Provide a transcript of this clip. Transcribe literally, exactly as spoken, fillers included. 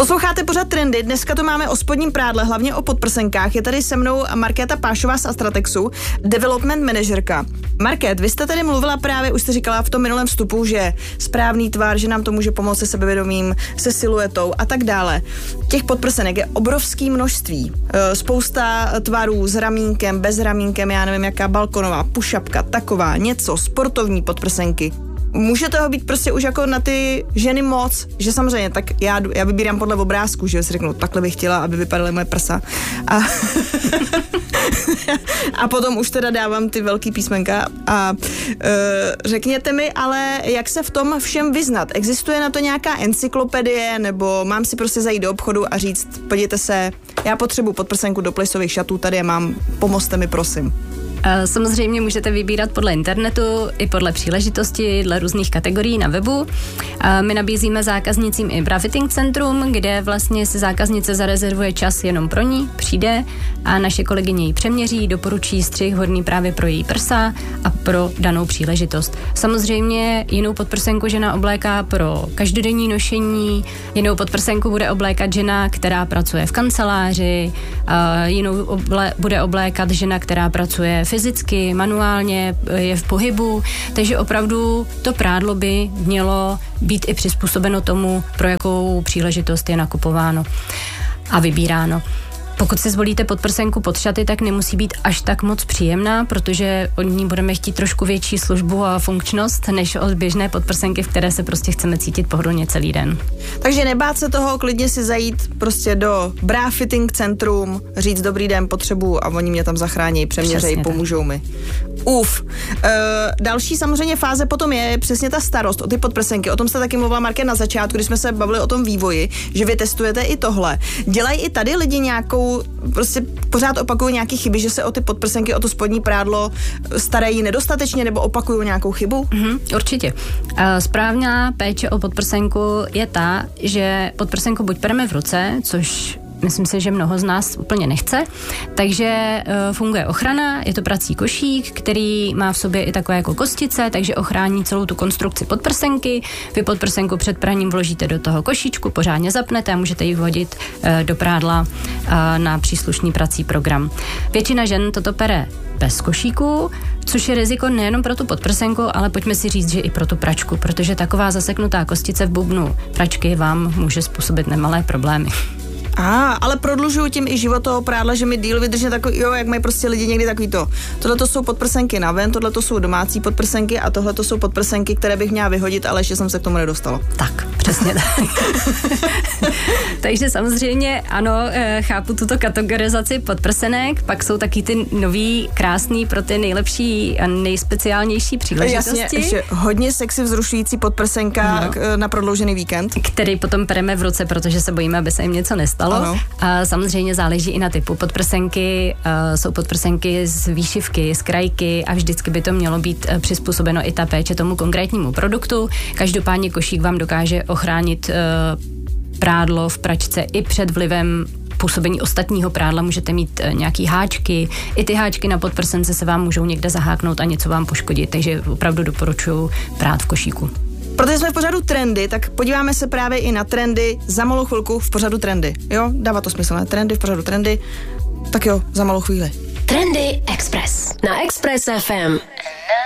Posloucháte pořád Trendy, dneska to máme o spodním prádle, hlavně o podprsenkách. Je tady se mnou Markéta Pášová z Astratexu, development manažerka. Markét, vy jste tady mluvila právě, už jste říkala v tom minulém vstupu, že správný tvar, že nám to může pomoct se sebevědomím, se siluetou a tak dále. Těch podprsenek je obrovské množství. Spousta tvarů s ramínkem, bez ramínkem, já nevím, jaká balkonová, pušapka, taková, něco, sportovní podprsenky. Může toho být prostě už jako na ty ženy moc, že samozřejmě, tak já, já vybírám podle obrázku, že si řeknu, takhle bych chtěla, aby vypadaly moje prsa. A, a potom už teda dávám ty velký písmenka a uh, řekněte mi, ale jak se v tom všem vyznat? Existuje na to nějaká encyklopedie, nebo mám si prostě zajít do obchodu a říct, podívejte se, já potřebuji podprsenku do plesových šatů, tady je mám, pomozte mi, prosím. Samozřejmě můžete vybírat podle internetu i podle příležitosti, dle různých kategorií na webu. My nabízíme zákaznicím i bra-fitting centrum, kde vlastně si zákaznice zarezervuje čas jenom pro ní, přijde a naše kolegyně ji přeměří, doporučí střih hodný právě pro její prsa a pro danou příležitost. Samozřejmě jinou podprsenku žena obléká pro každodenní nošení, jinou podprsenku bude oblékat žena, která pracuje v kanceláři, jinou oble- bude oblékat žena, která pracuje fyzicky, manuálně, je v pohybu, takže opravdu to prádlo by mělo být i přizpůsobeno tomu, pro jakou příležitost je nakupováno a vybíráno. Pokud si zvolíte podprsenku pod šaty, tak nemusí být až tak moc příjemná, protože od ní budeme chtít trošku větší službu a funkčnost, než od běžné podprsenky, v které se prostě chceme cítit pohodlně celý den. Takže nebát se toho, klidně si zajít prostě do bra-fitting centrum, říct dobrý den, potřebuju a oni mě tam zachrání, přeměřejí, pomůžou mi. Uf. E, další samozřejmě fáze potom je přesně ta starost o ty podprsenky. O tom jste taky mluvila, Marké, na začátku, když jsme se bavili o tom vývoji, že vy testujete i tohle. Dělají i tady lidi nějakou, prostě pořád opakují nějaké chyby, že se o ty podprsenky, o to spodní prádlo starají nedostatečně nebo opakují nějakou chybu? Mm, určitě. Správná péče o podprsenku je ta, že podprsenku buď bereme v ruce, což myslím si, že mnoho z nás úplně nechce. Takže uh, funguje ochrana, je to prací košík, který má v sobě i takové jako kostice, takže ochrání celou tu konstrukci podprsenky. Vy podprsenku před praním vložíte do toho košíčku, pořádně zapnete a můžete ji vhodit uh, do prádla uh, na příslušný prací program. Většina žen toto pere bez košíku, což je riziko nejenom pro tu podprsenku, ale pojďme si říct, že i pro tu pračku, protože taková zaseknutá kostice v bubnu pračky vám může způsobit nemalé problémy. A, ah, ale prodlužuju tím i život toho prádla, že mi díl vydrží takový, jo, jak mají prostě lidi někdy takový to. Tohle to jsou podprsenky na ven, tohle to jsou domácí podprsenky a tohle to jsou podprsenky, které bych měla vyhodit, ale ještě jsem se k tomu nedostala. Tak, přesně tak. Takže samozřejmě ano, chápu tuto kategorizaci podprsenek, pak jsou taky ty nový, krásný pro ty nejlepší a nejspeciálnější příležitosti. Jasně, ještě hodně sexy vzrušující podprsenka no. na prodloužený víkend. Který potom pereme v ruce, protože se bojíme, aby se jim něco nestalo. Ano. A samozřejmě záleží i na typu podprsenky. Uh, jsou podprsenky z výšivky, z krajky a vždycky by to mělo být uh, přizpůsobeno i ta péče tomu konkrétnímu produktu. Každopádně košík vám dokáže ochránit uh, prádlo v pračce i před vlivem působení ostatního prádla. Můžete mít uh, nějaký háčky. I ty háčky na podprsence se vám můžou někde zaháknout a něco vám poškodit, takže opravdu doporučuji prát v košíku. Protože jsme v pořadu Trendy, tak podíváme se právě i na trendy za malou chvilku v pořadu Trendy. Jo, dává to smysl, ne? Trendy v pořadu Trendy. Tak jo, za malou chvíli. Trendy Express na Express F M.